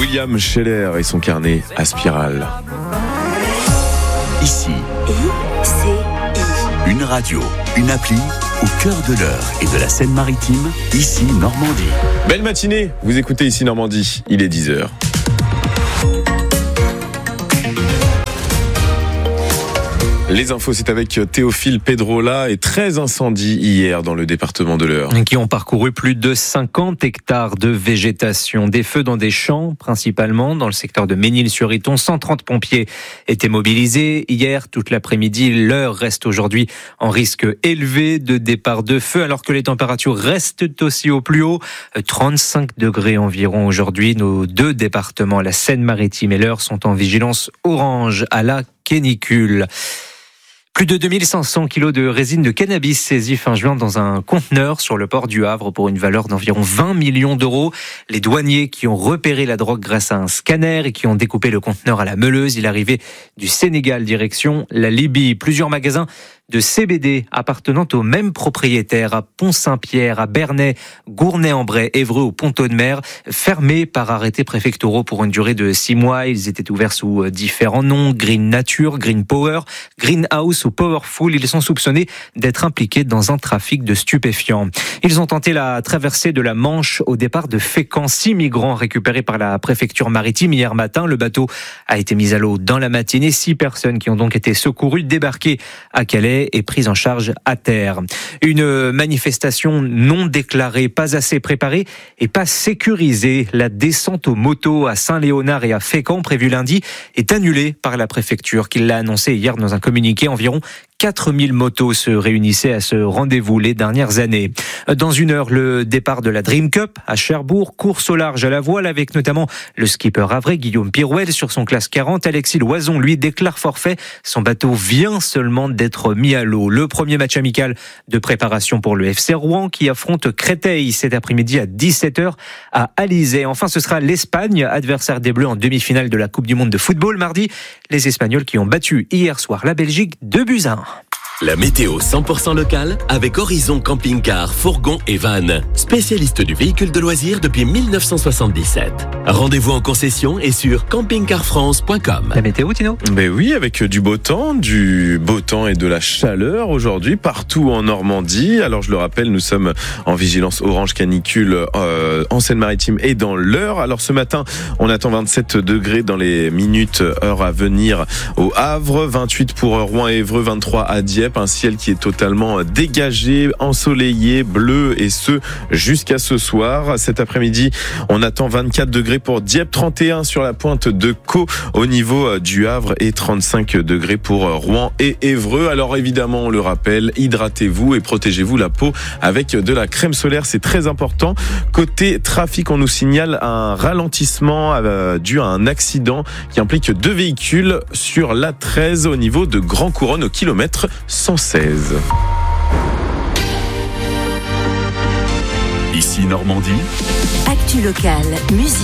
William Scheller et son carnet à spirale. Ici, une radio, une appli au cœur de l'Eure et de la Seine-Maritime, ici Normandie. Belle matinée, vous écoutez ici Normandie, il est 10h. Les infos, c'est avec Théophile Pedrola et 13 incendies hier dans le département de l'Eure. Qui ont parcouru plus de 50 hectares de végétation. Des feux dans des champs, principalement dans le secteur de Ménil-sur-Iton. 130 pompiers étaient mobilisés. Hier, toute l'après-midi, l'Eure reste aujourd'hui en risque élevé de départ de feu, alors que les températures restent aussi au plus haut. 35 degrés environ aujourd'hui. Nos deux départements, la Seine-Maritime et l'Eure, sont en vigilance orange à la canicule. Plus de 2500 kilos de résine de cannabis saisis fin juin dans un conteneur sur le port du Havre pour une valeur d'environ 20 millions d'euros. Les douaniers qui ont repéré la drogue grâce à un scanner et qui ont découpé le conteneur à la meuleuse. Il arrivait du Sénégal direction la Libye. Plusieurs magasins de CBD appartenant au même propriétaire à Pont-Saint-Pierre, à Bernay, Gournay-en-Bray, Évreux ou Pont-Audemer, fermés par arrêtés préfectoraux pour une durée de 6 mois. Ils étaient ouverts sous différents noms, Green Nature, Green Power, Greenhouse ou Powerful. Ils sont soupçonnés d'être impliqués dans un trafic de stupéfiants. Ils ont tenté la traversée de la Manche au départ de Fécamp. 6 migrants récupérés par la préfecture maritime hier matin. Le bateau a été mis à l'eau dans la matinée. 6 personnes qui ont donc été secourues, débarquées à Calais et prise en charge à terre. Une manifestation non déclarée, pas assez préparée et pas sécurisée. La descente aux motos à Saint-Léonard et à Fécamp, prévue lundi, est annulée par la préfecture, qui l'a annoncé hier dans un communiqué. Environ 4000 motos se réunissaient à ce rendez-vous les dernières années. Dans une heure, le départ de la Dream Cup à Cherbourg, course au large à la voile avec notamment le skipper havrais Guillaume Pirouel sur son classe 40. Alexis Loison, lui, déclare forfait. Son bateau vient seulement d'être mis à l'eau. Le premier match amical de préparation pour le FC Rouen qui affronte Créteil cet après-midi à 17h à Alizé. Enfin, ce sera l'Espagne, adversaire des Bleus en demi-finale de la Coupe du Monde de football mardi. Les Espagnols qui ont battu hier soir la Belgique 2-1. La météo 100% locale avec Horizon Camping-Car, Fourgon et Van. Spécialiste du véhicule de loisirs depuis 1977. Rendez-vous en concession et sur campingcarfrance.com. La météo, Tino ? Mais oui, avec du beau temps et de la chaleur aujourd'hui partout en Normandie. Alors je le rappelle, nous sommes en vigilance orange canicule en Seine-Maritime et dans l'Eure. Alors ce matin, on attend 27 degrés dans les minutes, heures à venir au Havre, 28 pour Rouen et Évreux, 23 à Dieppe. Un ciel qui est totalement dégagé, ensoleillé, bleu et ce jusqu'à ce soir. Cet après-midi, on attend 24 degrés pour Dieppe, 31 sur la pointe de Caux au niveau du Havre et 35 degrés pour Rouen et Évreux. Alors évidemment, on le rappelle, hydratez-vous et protégez-vous la peau avec de la crème solaire, c'est très important. Côté trafic, on nous signale un ralentissement dû à un accident qui implique 2 véhicules sur l'A13 au niveau de Grand Couronne au kilomètre 116. Ici Normandie. Actu locale, musique.